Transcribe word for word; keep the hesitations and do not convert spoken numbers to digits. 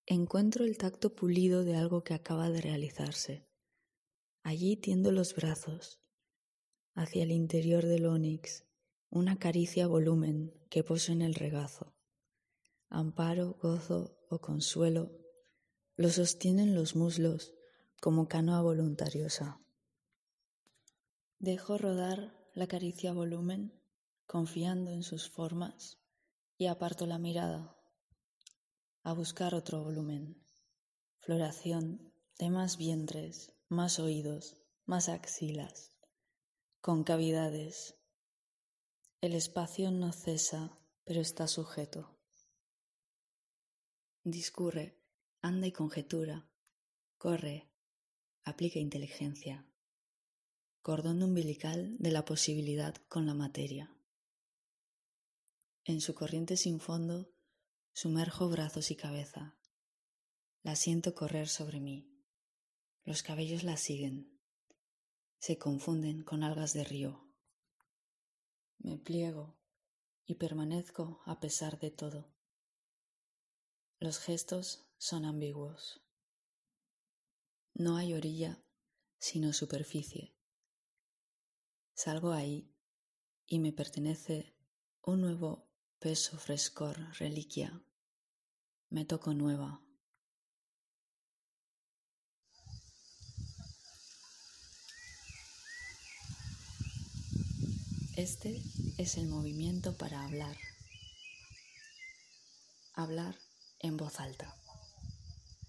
Encuentro el tacto pulido de algo que acaba de realizarse. Allí tiendo los brazos, hacia el interior del ónix, una caricia volumen que poso en el regazo. Amparo, gozo o consuelo lo sostienen los muslos como canoa voluntariosa. Dejo rodar la caricia volumen, confiando en sus formas, y aparto la mirada a buscar otro volumen. Floración de más vientres, más oídos, más axilas, concavidades. El espacio no cesa, pero está sujeto. Discurre, anda y conjetura, corre, aplica inteligencia. Cordón umbilical de la posibilidad con la materia. En su corriente sin fondo, sumerjo brazos y cabeza. La siento correr sobre mí. Los cabellos la siguen. Se confunden con algas de río. Me pliego y permanezco a pesar de todo. Los gestos son ambiguos. No hay orilla, sino superficie. Salgo ahí y me pertenece un nuevo peso, frescor, reliquia. Me toco nueva. Este es el movimiento para hablar. Hablar en voz alta.